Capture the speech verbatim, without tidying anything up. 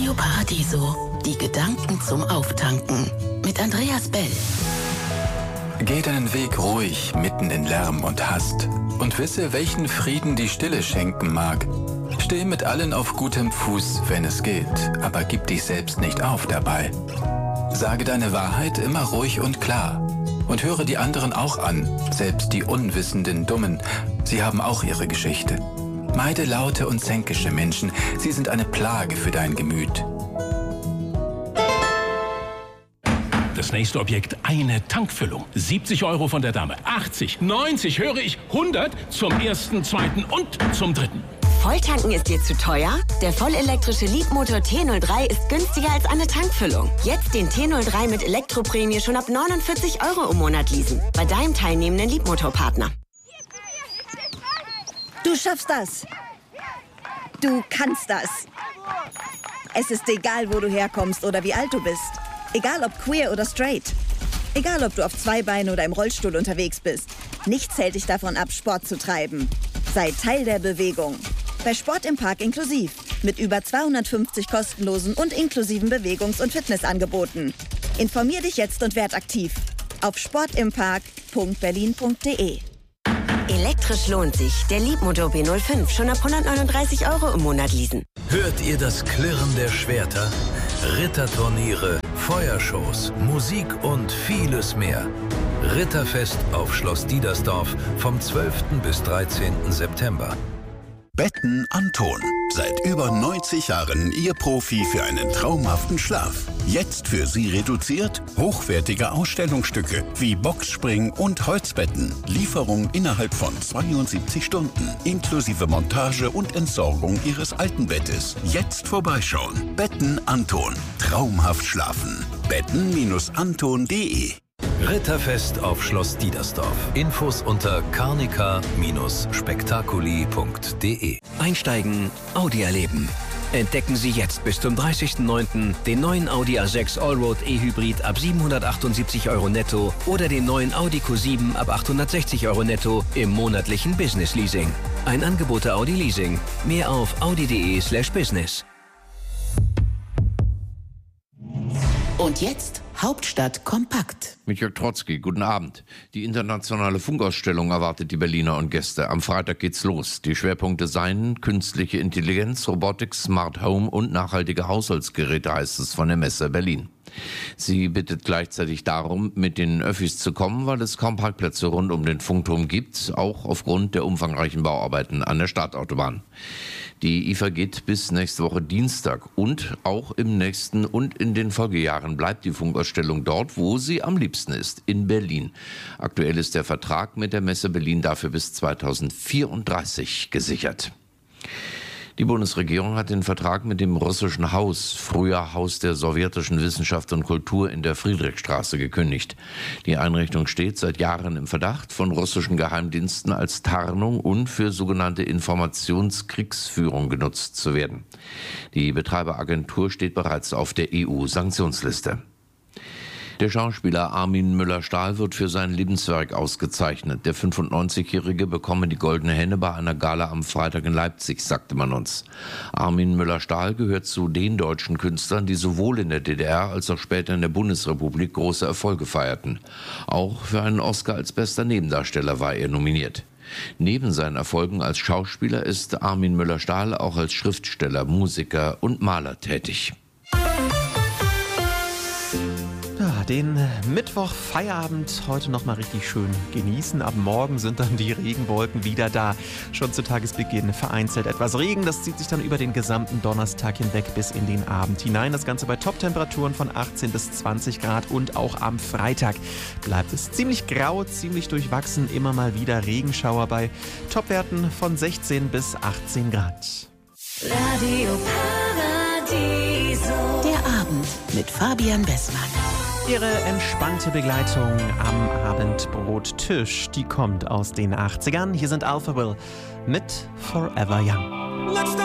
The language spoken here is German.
Radio Paradiso, die Gedanken zum Auftanken mit Andreas Bell. Geh deinen Weg ruhig, mitten in Lärm und Hast und wisse, welchen Frieden die Stille schenken mag. Steh mit allen auf gutem Fuß, wenn es geht, aber gib dich selbst nicht auf dabei. Sage deine Wahrheit immer ruhig und klar und höre die anderen auch an, selbst die unwissenden Dummen. Sie haben auch ihre Geschichte. Meide laute und zänkische Menschen, sie sind eine Plage für dein Gemüt. Das nächste Objekt, eine Tankfüllung. siebzig Euro von der Dame. achtzig, neunzig, höre ich, hundert zum ersten, zweiten und zum dritten. Volltanken ist dir zu teuer? Der vollelektrische Leapmotor T null drei ist günstiger als eine Tankfüllung. Jetzt den T null drei mit Elektroprämie schon ab neunundvierzig Euro im Monat leasen. Bei deinem teilnehmenden Leapmotor-Partner. Du schaffst das. Du kannst das. Es ist egal, wo du herkommst oder wie alt du bist. Egal ob queer oder straight. Egal ob du auf zwei Beinen oder im Rollstuhl unterwegs bist. Nichts hält dich davon ab, Sport zu treiben. Sei Teil der Bewegung. Bei Sport im Park inklusiv. Mit über zweihundertfünfzig kostenlosen und inklusiven Bewegungs- und Fitnessangeboten. Informier dich jetzt und werd aktiv. Auf sportimpark punkt berlin punkt de. Elektrisch lohnt sich. Der Leapmotor B null fünf schon ab hundertneununddreißig Euro im Monat leasen. Hört ihr das Klirren der Schwerter? Ritterturniere, Feuershows, Musik und vieles mehr. Ritterfest auf Schloss Diedersdorf vom zwölften bis dreizehnten September. Betten Anton. Seit über neunzig Jahren Ihr Profi für einen traumhaften Schlaf. Jetzt für Sie reduziert hochwertige Ausstellungsstücke wie Boxspring und Holzbetten. Lieferung innerhalb von zweiundsiebzig Stunden. Inklusive Montage und Entsorgung Ihres alten Bettes. Jetzt vorbeischauen. Betten Anton. Traumhaft schlafen. betten Anton punkt de. Ritterfest auf Schloss Diedersdorf. Infos unter carnica Spektakuli punkt de. Einsteigen, Audi erleben. Entdecken Sie jetzt bis zum dreißigsten neunten den neuen Audi A sechs Allroad E-Hybrid ab siebenhundertachtundsiebzig Euro netto oder den neuen Audi Q sieben ab achthundertsechzig Euro netto im monatlichen Business Leasing. Ein Angebot der Audi Leasing. Mehr auf audi punkt de slash business. Und jetzt Hauptstadt kompakt. Mit Jörg Trotzki, guten Abend. Die internationale Funkausstellung erwartet die Berliner und Gäste. Am Freitag geht's los. Die Schwerpunkte seien künstliche Intelligenz, Robotik, Smart Home und nachhaltige Haushaltsgeräte, heißt es von der Messe Berlin. Sie bittet gleichzeitig darum, mit den Öffis zu kommen, weil es kaum Parkplätze rund um den Funkturm gibt, auch aufgrund der umfangreichen Bauarbeiten an der Stadtautobahn. Die I F A geht bis nächste Woche Dienstag und auch im nächsten und in den Folgejahren bleibt die Funkausstellung dort, wo sie am liebsten ist, in Berlin. Aktuell ist der Vertrag mit der Messe Berlin dafür bis zweitausendvierunddreißig gesichert. Die Bundesregierung hat den Vertrag mit dem russischen Haus, früher Haus der sowjetischen Wissenschaft und Kultur in der Friedrichstraße, gekündigt. Die Einrichtung steht seit Jahren im Verdacht, von russischen Geheimdiensten als Tarnung und für sogenannte Informationskriegsführung genutzt zu werden. Die Betreiberagentur steht bereits auf der E U-Sanktionsliste. Der Schauspieler Armin Müller-Stahl wird für sein Lebenswerk ausgezeichnet. Der fünfundneunzigjährige bekomme die Goldene Henne bei einer Gala am Freitag in Leipzig, sagte man uns. Armin Müller-Stahl gehört zu den deutschen Künstlern, die sowohl in der D D R als auch später in der Bundesrepublik große Erfolge feierten. Auch für einen Oscar als bester Nebendarsteller war er nominiert. Neben seinen Erfolgen als Schauspieler ist Armin Müller-Stahl auch als Schriftsteller, Musiker und Maler tätig. Den Mittwoch-Feierabend heute noch mal richtig schön genießen. Ab morgen sind dann die Regenwolken wieder da. Schon zu Tagesbeginn vereinzelt etwas Regen. Das zieht sich dann über den gesamten Donnerstag hinweg bis in den Abend hinein. Das Ganze bei Top-Temperaturen von achtzehn bis zwanzig Grad. Und auch am Freitag bleibt es ziemlich grau, ziemlich durchwachsen. Immer mal wieder Regenschauer bei Topwerten von sechzehn bis achtzehn Grad. Radio Paradiso. Der Abend mit Fabian Bessmann. Ihre entspannte Begleitung am Abendbrottisch, die kommt aus den achtzigern. Hier sind Alpha Will mit Forever Young.